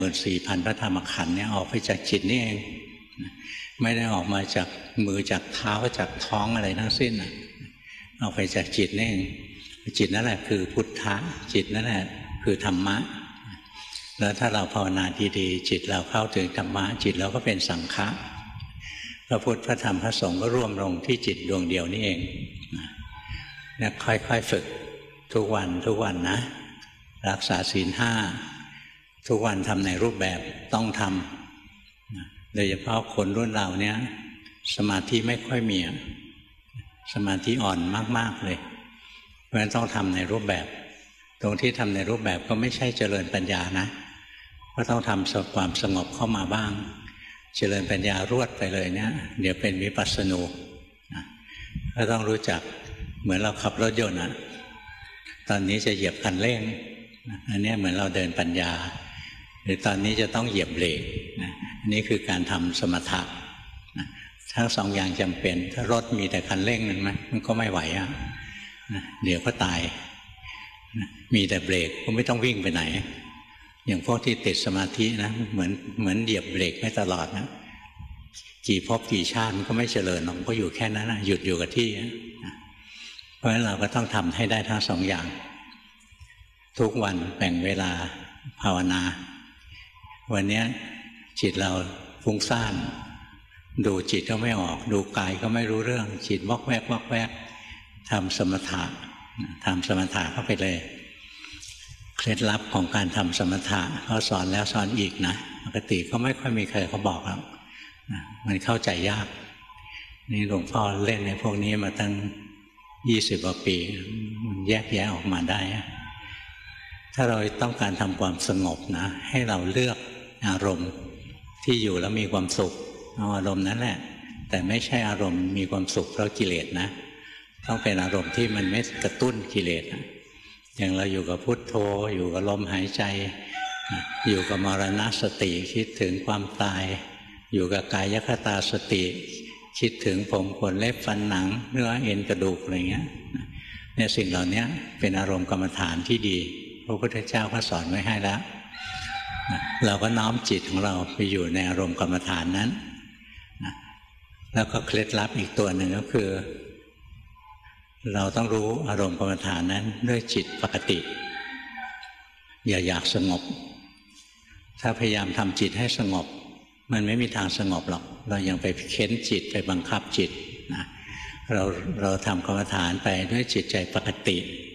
84,000 พระธรรมขันธ์เนี่ยออกไปจากจิตนี่เองไม่ได้ออกมาจากมือจากเท้าจากท้องอะไรทั้งสิ้นออกไปจากจิตนี่เองจิตนั่นแหละคือพุทธะจิตนั่นแหละคือธรรมะแล้วถ้าเราภาวนาดีๆจิตเราเข้าถึงธรรมะจิตเราก็เป็นสังฆะพระพุทธพระธรรมพระสงฆ์ก็ร่วมลงที่จิตดวงเดียวนี่เองเนี่ยค่อยๆฝึกทุกวันนะรักษาศีล 5ทุกวันทำในรูปแบบต้องทำโดยเฉพาะคนรุ่นเราเนี่ยสมาธิไม่ค่อยมีสมาธิอ่อนมากๆเลยเพราะฉะนั้นต้องทำในรูปแบบตรงที่ทำในรูปแบบก็ไม่ใช่เจริญปัญญานะก็ต้องทำความสงบเข้ามาบ้างเจริญปัญญารวดไปเลยเนี่ยเดี๋ยวเป็นวิปัสสนูก็ต้องรู้จักเหมือนเราขับรถยนต์ตอนนี้จะเหยียบคันเร่งอันนี้เหมือนเราเดินปัญญาหรือตอนนี้จะต้องเหยียบเบรกอันนี้คือการทำสมถะทั้งสองอย่างจำเป็นถ้ารถมีแต่คันเร่งมันก็ไม่ไหวเดี๋ยวก็ตายมีแต่เบรกก็ไม่ต้องวิ่งไปไหนอย่างพวกที่ติดสมาธินะเหมือนเหยียบเบรกไม่ตลอดนะกี่ภพกี่ชาติมันก็ไม่เจริญมันก็อยู่แค่นั้นหยุดอยู่กับที่เพราะฉะนั้นเราก็ต้องทำให้ได้ทั้งสองอย่างทุกวันแบ่งเวลาภาวนาวันนี้จิตเราฟุ้งซ่านดูจิตก็ไม่ออกดูกายก็ไม่รู้เรื่องจิตวอกแวกทำสมถะเข้าไปเลยเคล็ดลับของการทำสมถะเขาสอนแล้วสอนอีกนะปกติก็ไม่ค่อยมีใครเขาบอกแล้วมันเข้าใจยากนี่หลวงพ่อเล่นในพวกนี้มาตั้ง20 กว่าปีมันแยกแยะออกมาได้ถ้าเราต้องการทำความสงบนะให้เราเลือกอารมณ์ที่อยู่แล้วมีความสุขเอาอารมณ์นั้นแหละแต่ไม่ใช่อารมณ์มีความสุขเพราะกิเลสนะต้องเป็นอารมณ์ที่มันไม่กระตุ้นกิเลสอย่างเราอยู่กับพุทโธอยู่กับลมหายใจอยู่กับมรณสติคิดถึงความตายอยู่กับกายคตาสติคิดถึงผมขนเล็บฟันหนังเนื้อเอ็นกระดูกอะไรเงี้ยเนี่ยสิ่งเหล่านี้เป็นอารมณ์กรรมฐานที่ดีพระพุทธเจ้าก็สอนไว้ให้แล้วเราก็น้อมจิตของเราไปอยู่ในอารมณ์กรรมฐานนั้นแล้วก็เคล็ดลับอีกตัวหนึ่งก็คือเราต้องรู้อารมณ์กรรมฐานนั้นด้วยจิตปกติอย่าอยากสงบถ้าพยายามทำจิตให้สงบมันไม่มีทางสงบหรอกเรายังไปเค้นจิตไปบังคับจิตนะเราทำกรรมฐานไปด้วยจิตใจปกติ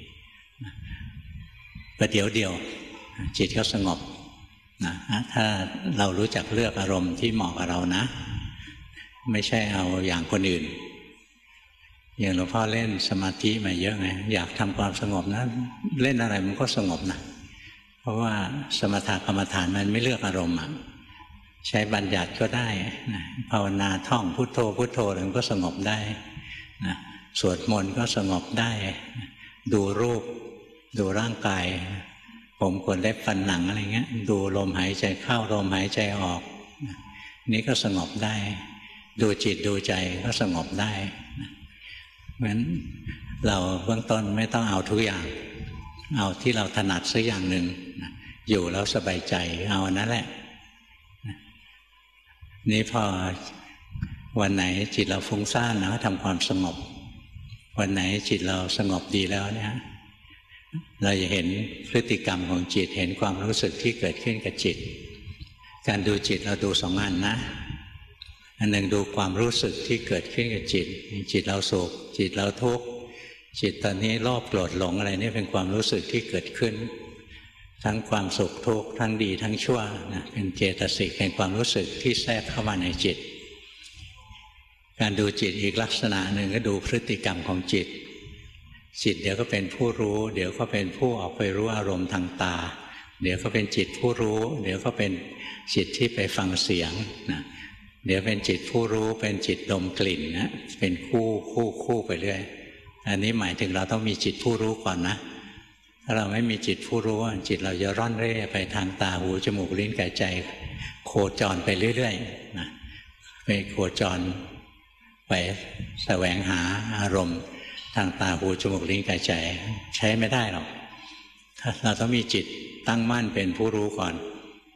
ประเดี๋ยวเดียวจิตก็สงบนะถ้าเรารู้จักเลือกอารมณ์ที่เหมาะกับเรานะไม่ใช่เอาอย่างคนอื่นอย่างหลวงพ่อเล่นสมาธิมาเยอะไงอยากทำความสงบนะเล่นอะไรมันก็สงบนะเพราะว่าสมถกรรมฐานมันไม่เลือกอารมณ์ใช้บัญญัติก็ได้นะภาวนาท่องพุทโธพุทโธมันก็สงบได้นะสวดมนต์ก็สงบได้ดูรูปดูร่างกายผมขนเล็บฟันหนังอะไรเงี้ยดูลมหายใจเข้าลมหายใจออกนี่ก็สงบได้ดูจิตดูใจก็สงบได้เพราะฉะนั้นเราเบื้องต้นไม่ต้องเอาทุกอย่างเอาที่เราถนัดสักอย่างหนึ่งอยู่แล้วสบายใจเอาอันนั้นแหละนี่พอวันไหนจิตเราฟุ้งซ่านนะทำความสงบวันไหนจิตเราสงบดีแล้วเนี่ยเราจะเห็นพฤติกรรมของจิตเห็นความรู้สึกที่เกิดขึ้นกับจิตการดูจิตเราดู2 อันนะอันหนึ่งดูความรู้สึกที่เกิดขึ้นกับจิตจิตเราสุขจิตเราทุกข์จิตตอนนี้โลภโกรธหลงอะไรนี่เป็นความรู้สึกที่เกิดขึ้นทั้งความสุขทุกข์ทั้งดีทั้งชั่วนะเป็นเจตสิกเป็นความรู้สึกที่แทรกเข้ามาในจิตการดูจิตอีกลักษณะหนึ่งก็ดูพฤติกรรมของจิตจิตเดี๋ยวก็เป็นผู้รู้เดี๋ยวก็เป็นผู้ออกไปรู้อารมณ์ทางตาเดี๋ยวก็เป็นจิตผู้รู้เดี๋ยวก็เป็นจิตที่ไปฟังเสียงนะเดี๋ยวเป็นจิตผู้รู้เป็นจิตดมกลิ่นนะเป็นคู่ไปเรื่อยอันนี้หมายถึงเราต้องมีจิตผู้รู้ก่อนนะถ้าเราไม่มีจิตผู้รู้จิตเราจะร่อนเร่ไปทางตาหูจมูกลิ้นกายใจโคจรไปเรื่อยๆนะไปโคจรไปแสวงหาอารมณ์ทางตาหูจมูกลิ้นกายใจใช้ไม่ได้หรอกเราต้องมีจิตตั้งมั่นเป็นผู้รู้ก่อน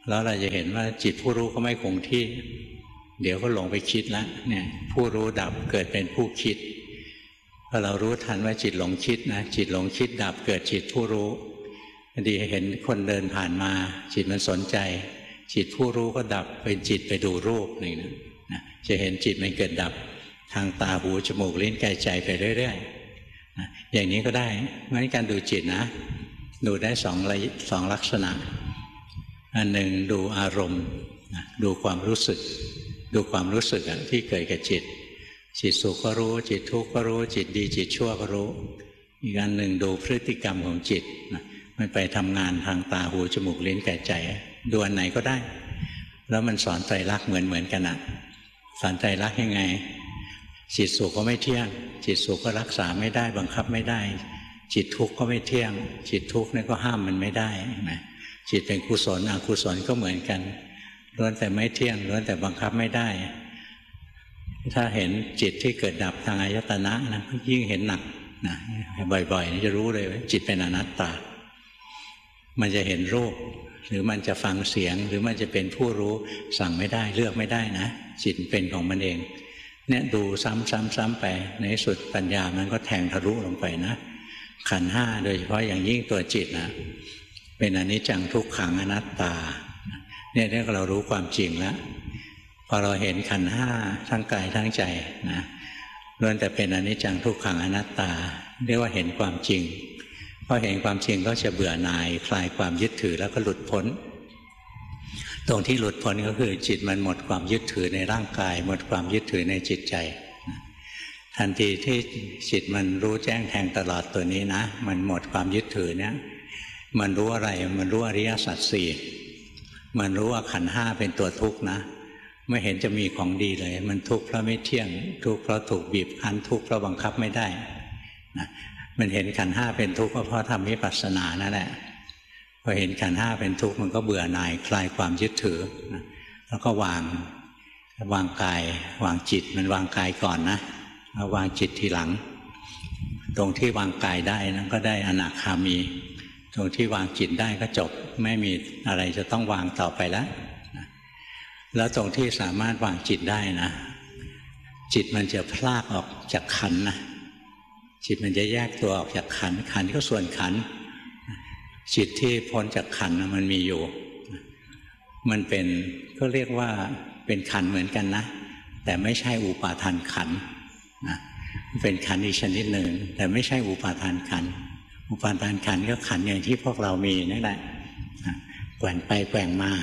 แล้วเราจะเห็นว่าจิตผู้รู้ก็ไม่คงที่เดี๋ยวก็หลงไปคิดแล้วเนี่ยผู้รู้ดับเกิดเป็นผู้คิดพอเรารู้ทันว่าจิตหลงคิดนะจิตหลงคิดดับเกิดจิตผู้รู้ดีเห็นคนเดินผ่านมาจิตมันสนใจจิตผู้รู้ก็ดับเป็นจิตไปดูรูปนี่นะจะเห็นจิตมันเกิดดับทางตาหูจมูกลิ้นกายใจไปเรื่อยๆนะอย่างนี้ก็ได้งั้นการดูจิตนะดูได้สองลักษณะอันหนึ่งดูอารมณ์ดูความรู้สึกที่เกิดกับจิตสุขก็รู้จิตทุกข์ก็รู้จิตดีจิตชั่วก็รู้อีกอันหนึ่งดูพฤติกรรมของจิตมันไปทำงานทางตาหูจมูกลิ้นกายใจดูอันไหนก็ได้แล้วมันสอนไตรลักษณ์เหมือนกันอ่ะสอนไตรลักษณ์ยังไงจิตสุขก็ไม่เที่ยงจิตสุขก็รักษาไม่ได้บังคับไม่ได้จิตทุกข์ก็ไม่เที่ยงจิตทุกข์นี่ก็ห้ามมันไม่ได้นะจิตเป็นกุศลอกุศลก็เหมือนกันล้วนแต่ไม่เที่ยงล้วนแต่บังคับไม่ได้ถ้าเห็นจิตที่เกิดดับทางอายตนะนะยิ่งเห็นหนักนะบ่อยๆจะรู้เลยว่าจิตเป็นอนัตตามันจะเห็นรูปหรือมันจะฟังเสียงหรือมันจะเป็นผู้รู้สั่งไม่ได้เลือกไม่ได้นะจิตเป็นของมันเองเนี่ยดูซ้ำๆไปในสุดปัญญามันก็แทงทะลุลงไปนะขันธ์ห้าโดยเฉพาะอย่างยิ่งตัวจิตนะเป็นอนิจจังทุกขังอนัตตาเนี่ยเรารู้ความจริงแล้วพอเราเห็นขันธ์ห้าทั้งกายทั้งใจนะล้วนแต่เป็นอนิจจังทุกขังอนัตตาเรียกว่าเห็นความจริงพอเห็นความจริงก็จะเบื่อหน่ายคลายความยึดถือแล้วก็หลุดพ้นตรงที่หลุดพ้นก็คือจิตมันหมดความยึดถือในร่างกายหมดความยึดถือในจิตใจทันทีที่จิตมันรู้แจ้งแทงตลอดตัวนี้นะมันหมดความยึดถือเนี่ยมันรู้อะไรมันรู้อริยสัจสี่มันรู้ว่าขันธ์ห้าเป็นตัวทุกข์นะไม่เห็นจะมีของดีเลยมันทุกข์เพราะไม่เที่ยงทุกข์เพราะถูกบีบคั้นทุกข์เพราะบังคับไม่ได้นะมันเห็นขันธ์ห้าเป็นทุกข์ก็เพราะทำวิปัสสนานั่นแหละพอเห็นขันธ์ห้าเป็นทุกข์มันก็เบื่อหน่ายคลายความยึดถือนะแล้วก็วางกายวางจิตมันวางกายก่อนนะแล้ววางจิตทีหลังตรงที่วางกายได้นั้นก็ได้อนาคามีตรงที่วางจิตได้ก็จบไม่มีอะไรจะต้องวางต่อไปแล้วตรงที่สามารถวางจิตได้นะจิตมันจะพลากออกจากขันธ์นะจิตมันจะแยกตัวออกจากขันธ์ก็ส่วนขันธ์จิตที่พ้นจากขันธ์มันมีอยู่มันเป็นก็เรียกว่าเป็นขันธ์เหมือนกันนะแต่ไม่ใช่อุปาทานขันธ์นะเป็นขันธ์อีกชนิดหนึ่งแต่ไม่ใช่อุปาทานขันธ์อุปาทานขันธ์ก็ขันธ์อย่างที่พวกเรามีนั่นแหละแกว่งไปแกว่งมา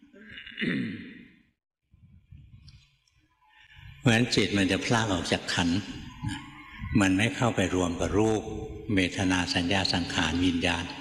เพราะฉะนั้นจิตมันจะพลากออกจากขันธ์มันไม่เข้าไปรวมกับรูปเวทนาสัญญาสังขารวิญญาณ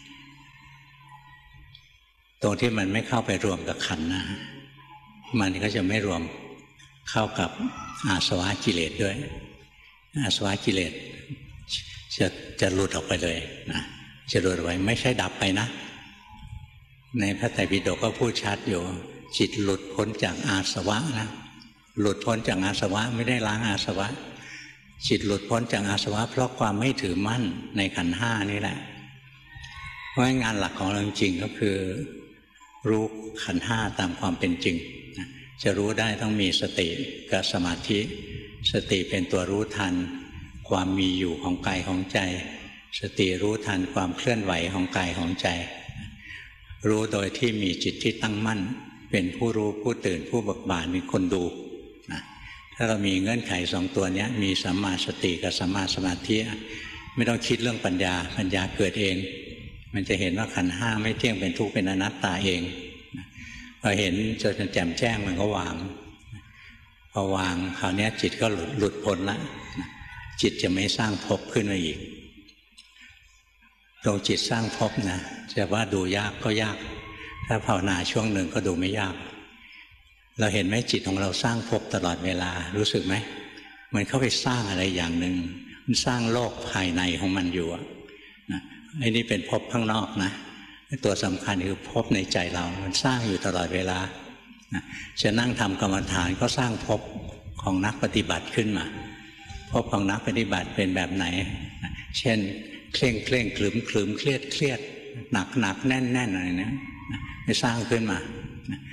ตรงที่มันไม่เข้าไปรวมกับขันธ์นะมันก็จะไม่รวมเข้ากับอาสวะกิเลสด้วยอาสวะกิเลสจะหลุดออกไปเลยนะจะหลุดออกไปไม่ใช่ดับไปนะในพระไตรปิฎกก็พูดชัดอยู่จิตหลุดพ้นจากอาสวะนะหลุดพ้นจากอาสวะไม่ได้ล้างอาสวะจิตหลุดพ้นจากอาสวะเพราะความไม่ถือมั่นในขันธ์ห้านี่แหละเพราะงานหลักของเราจริงก็คือรู้ขันธ์ห้าตามความเป็นจริงจะรู้ได้ต้องมีสติกับสมาธิสติเป็นตัวรู้ทันความมีอยู่ของกายของใจสติรู้ทันความเคลื่อนไหวของกายของใจรู้โดยที่มีจิตที่ตั้งมั่นเป็นผู้รู้ผู้ตื่นผู้เบิกบานมีคนดูนะถ้าเรามีเงื่อนไขสองตัวนี้มีสัมมาสติกับสัมมาสมาธิไม่ต้องคิดเรื่องปัญญาเกิดเองมันจะเห็นว่าขันธ์ห้าไม่เที่ยงเป็นทุกข์เป็นอนัตตาเองพอเห็นจนแจ่มแจ้งมันก็วางพอวางคราวนี้จิตก็หลุดพ้นละจิตจะไม่สร้างภพขึ้นมาอีกตรงจิตสร้างภพนะจะว่าดูยากก็ยากถ้าภาวนาช่วงหนึ่งก็ดูไม่ยากเราเห็นไหมจิตของเราสร้างภพตลอดเวลารู้สึกไหมมันเข้าไปสร้างอะไรอย่างหนึ่งมันสร้างโลกภายในของมันอยู่นะไอ้นี่เป็นภพข้างนอกนะตัวสำคัญคือภพในใจเรามันสร้างอยู่ตลอดเวลาจะนั่งทำกรรมฐานก็สร้างภพของนักปฏิบัติขึ้นมาภพของนักปฏิบัติเป็นแบบไหนเช่นเคร่งครึมเครียดหนักแน่นอะไรเนี่ยไม่สร้างขึ้นมา